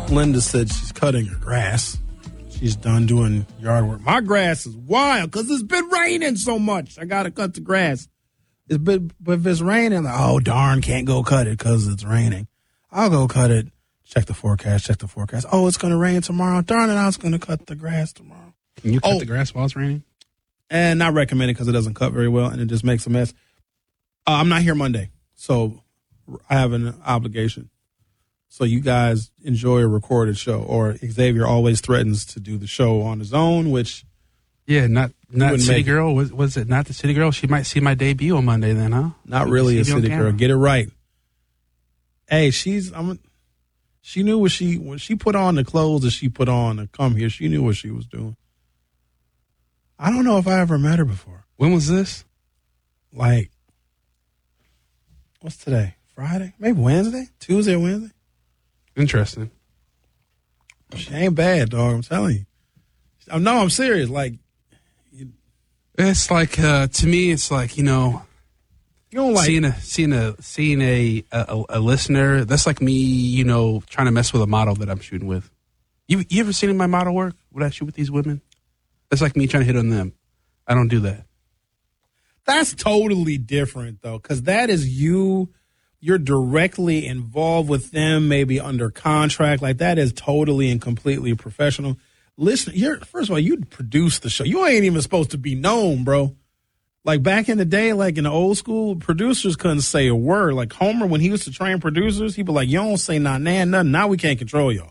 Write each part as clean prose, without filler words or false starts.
Linda said she's cutting her grass. She's done doing yard work. My grass is wild because it's been raining so much. I got to cut the grass. But if it's raining, like, oh, darn, can't go cut it because it's raining. I'll go cut it. Check the forecast. Oh, it's going to rain tomorrow. Darn it, I was going to cut the grass tomorrow. Can you cut the grass while it's raining? And not recommended because it doesn't cut very well and it just makes a mess. I'm not here Monday, so I have an obligation. So you guys enjoy a recorded show, or Xavier always threatens to do the show on his own, which not City Girl. Was it not the City Girl? She might see my debut on Monday then, huh? Not really a City Girl. Get it right. Hey, she knew when she put on the clothes that she put on to come here. She knew what she was doing. I don't know if I ever met her before. When was this? Like, what's today? Friday? Maybe Wednesday? Tuesday or Wednesday? Interesting. She ain't bad, dog. I'm telling you. No, I'm serious. Like, it's like to me, it's like, you don't like seeing a listener. That's like me, trying to mess with a model that I'm shooting with. You ever seen my model work? Would I shoot with these women? That's like me trying to hit on them. I don't do that. That's totally different, though, because that is you. You're directly involved with them, maybe under contract. Like, that is totally and completely professional. Listen, first of all, you produce the show. You ain't even supposed to be known, bro. Like, back in the day, like in the old school, producers couldn't say a word. Like Homer, when he used to train producers, he'd be like, you don't say nothing. Now we can't control y'all.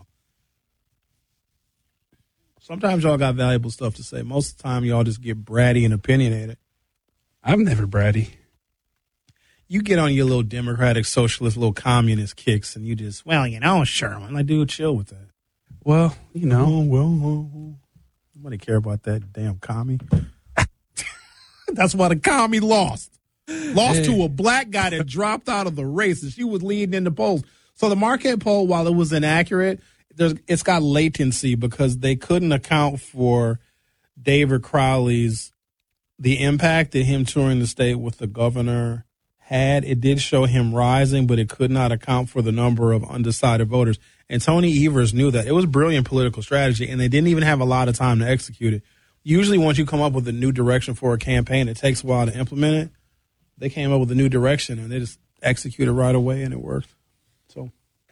Sometimes y'all got valuable stuff to say. Most of the time, y'all just get bratty and opinionated. I'm never bratty. You get on your little democratic, socialist, little communist kicks, and you just, Sherman. Like, dude, chill with that. Well, nobody care about that damn commie. That's why the commie lost. To a black guy that dropped out of the race, and she was leading in the polls. So the Marquette poll, while it was inaccurate, it's got latency because they couldn't account for David Crowley's, the impact that him touring the state with the governor had. It did show him rising, but it could not account for the number of undecided voters. And Tony Evers knew that. It was brilliant political strategy, and they didn't even have a lot of time to execute it. Usually once you come up with a new direction for a campaign, it takes a while to implement it. They came up with a new direction, and they just executed right away, and it worked. So,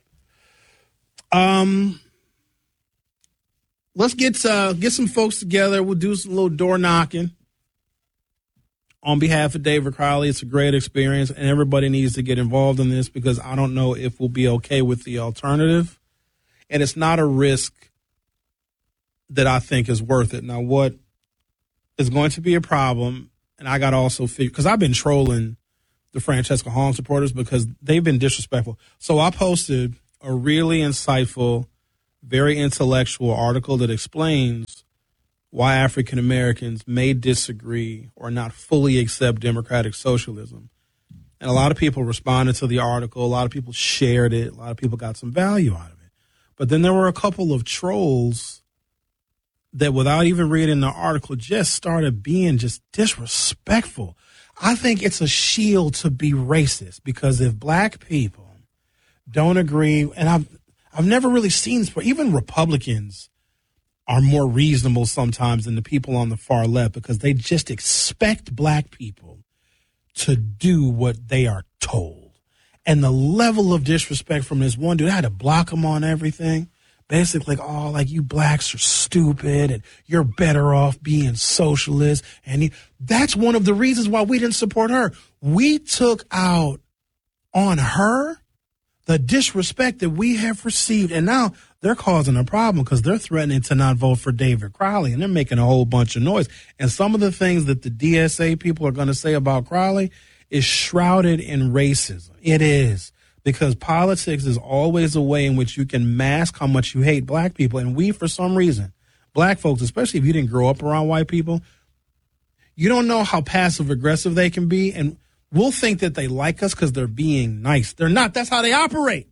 let's get some folks together. We'll do some little door knocking. On behalf of David Crowley, it's a great experience, and everybody needs to get involved in this because I don't know if we'll be okay with the alternative. And it's not a risk that I think is worth it. Now, what is going to be a problem, and I got to also figure, because I've been trolling the Francesca Holmes supporters because they've been disrespectful. So I posted a really insightful, very intellectual article that explains why African Americans may disagree or not fully accept democratic socialism. And a lot of people responded to the article. A lot of people shared it. A lot of people got some value out of it. But then there were a couple of trolls that, without even reading the article, just started being just disrespectful. I think it's a shield to be racist because if black people don't agree, and I've never really seen this, but even Republicans are more reasonable sometimes than the people on the far left because they just expect black people to do what they are told. And the level of disrespect from this one dude, I had to block him on everything. Basically, like, you blacks are stupid and you're better off being socialist. And that's one of the reasons why we didn't support her. We took out on her the disrespect that we have received. And now they're causing a problem because they're threatening to not vote for David Crowley, and they're making a whole bunch of noise. And some of the things that the DSA people are going to say about Crowley is shrouded in racism. It is, because politics is always a way in which you can mask how much you hate black people. And we, for some reason, black folks, especially if you didn't grow up around white people, you don't know how passive aggressive they can be. And we'll think that they like us because they're being nice. They're not. That's how they operate.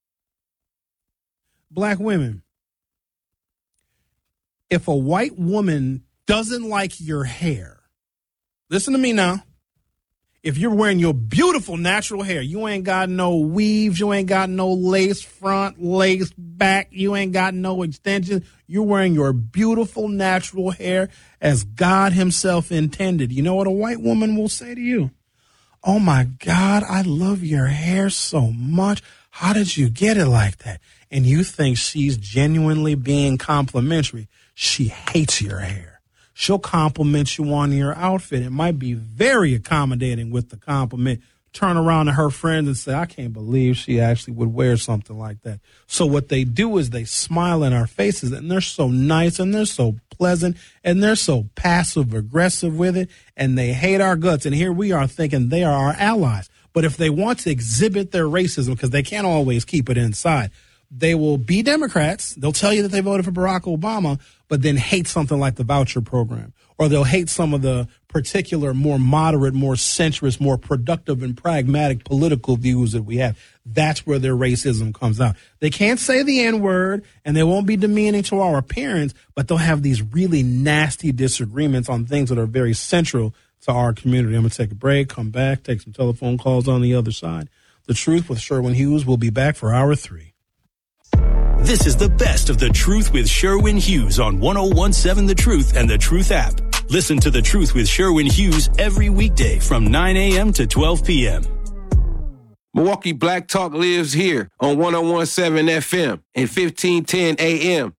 Black women, if a white woman doesn't like your hair, listen to me now. If you're wearing your beautiful natural hair, you ain't got no weaves, you ain't got no lace front, lace back, you ain't got no extensions. You're wearing your beautiful natural hair as God himself intended. You know what a white woman will say to you? Oh my God, I love your hair so much. How did you get it like that? And you think she's genuinely being complimentary. She hates your hair. She'll compliment you on your outfit. It might be very accommodating with the compliment. Turn around to her friends and say, I can't believe she actually would wear something like that. So what they do is they smile in our faces, and they're so nice, and they're so pleasant, and they're so passive aggressive with it, and they hate our guts. And here we are thinking they are our allies. But if they want to exhibit their racism, because they can't always keep it inside, they will be Democrats. They'll tell you that they voted for Barack Obama, but then hate something like the voucher program. Or they'll hate some of the particular more moderate, more centrist, more productive and pragmatic political views that we have. That's where their racism comes out. They can't say the N-word, and they won't be demeaning to our appearance, but they'll have these really nasty disagreements on things that are very central to our community. I'm going to take a break, come back, take some telephone calls on the other side. The Truth with Sherwin Hughes will be back for hour 3. This is the best of The Truth with Sherwin Hughes on 1017 The Truth and The Truth app. Listen to The Truth with Sherwin Hughes every weekday from 9 a.m. to 12 p.m. Milwaukee Black Talk lives here on 1017 FM and 1510 AM,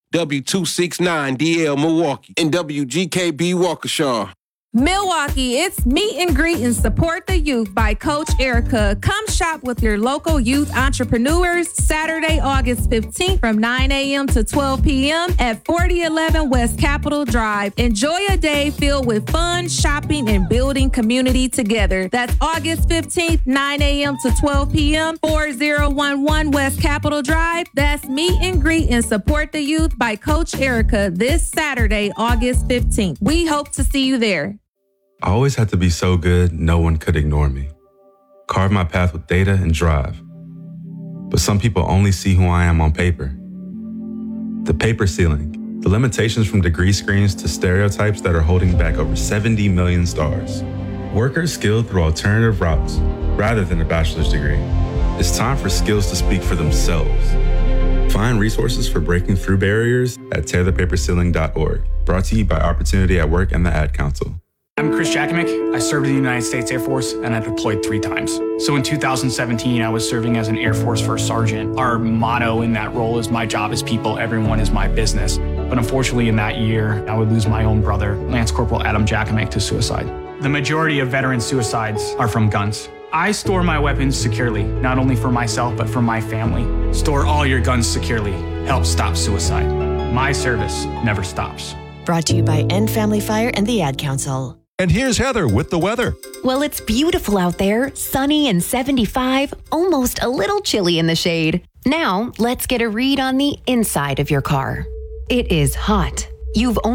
W269DL Milwaukee, and WGKB Waukesha. Milwaukee, it's Meet and Greet and Support the Youth by Coach Erica. Come shop with your local youth entrepreneurs Saturday, August 15th from 9 a.m. to 12 p.m. at 4011 West Capitol Drive. Enjoy a day filled with fun, shopping, and building community together. That's August 15th, 9 a.m. to 12 p.m., 4011 West Capitol Drive. That's Meet and Greet and Support the Youth by Coach Erica this Saturday, August 15th. We hope to see you there. I always had to be so good, no one could ignore me. Carve my path with data and drive. But some people only see who I am on paper. The paper ceiling, the limitations from degree screens to stereotypes that are holding back over 70 million stars. Workers skilled through alternative routes, rather than a bachelor's degree. It's time for skills to speak for themselves. Find resources for breaking through barriers at tearthepaperceiling.org. Brought to you by Opportunity at Work and the Ad Council. I'm Chris Jakimick. I served in the United States Air Force and I deployed 3 times. So in 2017, I was serving as an Air Force First Sergeant. Our motto in that role is my job is people, everyone is my business. But unfortunately in that year, I would lose my own brother, Lance Corporal Adam Jakimick, to suicide. The majority of veteran suicides are from guns. I store my weapons securely, not only for myself, but for my family. Store all your guns securely. Help stop suicide. My service never stops. Brought to you by End Family Fire and the Ad Council. And here's Heather with the weather. Well, it's beautiful out there, sunny and 75, almost a little chilly in the shade. Now, let's get a read on the inside of your car. It is hot. You've only